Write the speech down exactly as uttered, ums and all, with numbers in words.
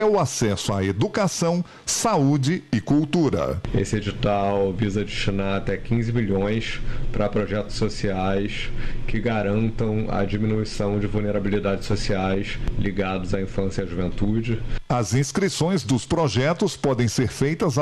é o acesso à educação, saúde e cultura. Esse edital visa destinar até quinze bilhões para projetos sociais que garantam a diminuição de vulnerabilidades sociais ligados à infância e à juventude. As inscrições dos projetos podem ser feitas